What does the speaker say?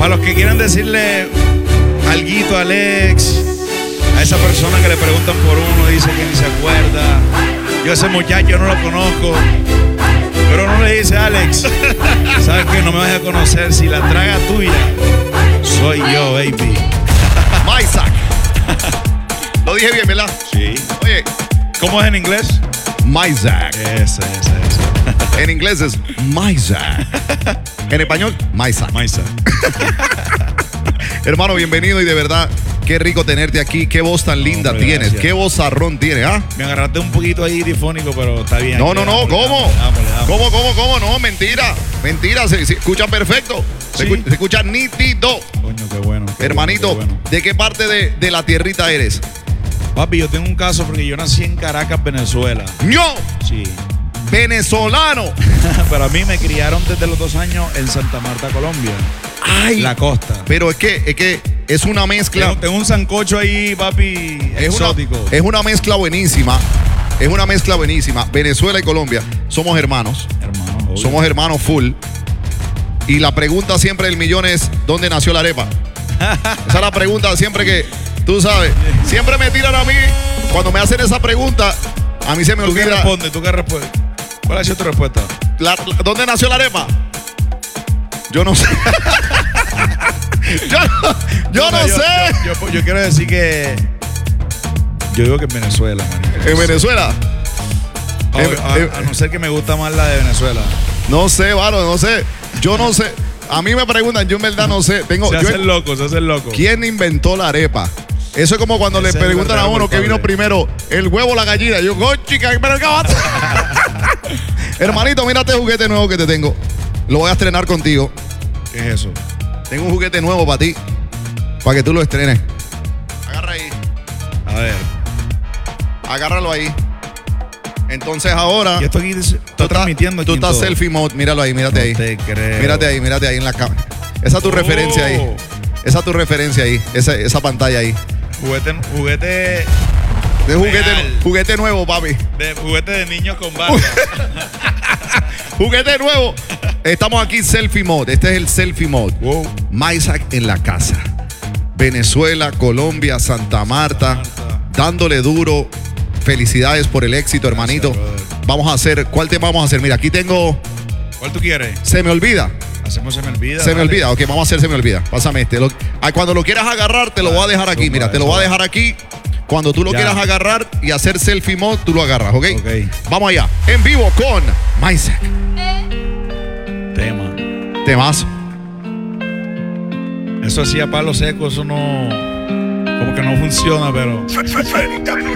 Para los que quieran decirle alguito a Alex, a esa persona que le preguntan por uno, dice que ni se acuerda. Yo a ese muchacho no lo conozco, pero uno le dice, Alex, sabes que no me vas a conocer, si la traga tuya soy yo, baby. Mysak. Lo dije bien, ¿verdad? Sí. Oye, ¿Cómo es en inglés? Mysak. Ese. En inglés es Mysak. En español, Mysak. Maisa. Hermano, bienvenido y de verdad, qué rico tenerte aquí. Qué voz tan linda Hombre, tienes. gracias. Qué vozarrón tienes, ¿ah? Me agarraste un poquito ahí difónico, pero está bien. No, Aquí, ¿cómo? Damos. ¿Cómo? No, mentira. Se escucha perfecto. Sí. Se escucha nítido. Coño, qué bueno. Hermanito, qué bueno. ¿de qué parte de la tierrita eres? Papi, yo tengo un caso porque yo nací en Caracas, Venezuela. ¡No! Sí. Venezolano. Pero a mí me criaron desde los 2 años en Santa Marta, Colombia. Ay. La costa. Pero es que es una mezcla. Tengo un sancocho ahí, papi, exótico. Es una mezcla buenísima. Es una mezcla buenísima. Venezuela y Colombia somos hermanos. Hermano, obvio. Somos hermanos full. Y la pregunta siempre del millón es, ¿dónde nació la arepa? Esa es la pregunta siempre que, tú sabes, siempre me tiran a mí. Cuando me hacen esa pregunta, a mí se me ¿Tú qué olvida. respondes? ¿Tú qué respondes? ¿Cuál ha sido tu respuesta? ¿Dónde nació la arepa? Yo no sé. yo no sé. Yo quiero decir que yo digo que en Venezuela, man. ¿En Venezuela? A no ser que me gusta más la de Venezuela. No sé, Varo, no sé. Yo no sé. A mí me preguntan, yo en verdad no sé. Se hace el loco. ¿Quién inventó la arepa? Eso es como cuando le Ese es el preguntan a verdadero uno qué vino culpable. primero, el huevo o la gallina. Yo, chica, pero qué va. Hermanito, mira este juguete nuevo que te tengo. Lo voy a estrenar contigo. ¿Qué es eso? Tengo un juguete nuevo para ti, para que tú lo estrenes. Agarra ahí. A ver. Agárralo ahí. Entonces ahora Y esto aquí está transmitiendo aquí tú en estás todo. selfie mode, míralo ahí, mírate No ahí. te creo. Mírate ahí en la cámara. Esa es tu Oh. referencia ahí. Esa es tu referencia ahí. Esa pantalla ahí. Juguete De juguete nuevo, papi. juguete de niños con barba. Juguete nuevo. Estamos aquí selfie mode. Este es el selfie mode. Wow. Mysak en la casa. Venezuela, Colombia, Santa Marta. Dándole duro. Felicidades por el éxito, hermanito. brother. Vamos a hacer. ¿Cuál tema vamos a hacer? Mira, aquí tengo. ¿Cuál tú quieres? Se me olvida. Hacemos Se me olvida. Se me dale. olvida. Ok, vamos a hacer Se me olvida. Pásame este. Cuando lo quieras agarrar, te lo voy a dejar aquí. Mira, te lo voy a dejar aquí. Cuando tú lo Ya. quieras agarrar y hacer selfie mode, tú lo agarras, ¿ok? Ok. Vamos allá. En vivo con Mysak. Tema. Temazo. Eso hacía palo seco, eso no. Como que no funciona, pero.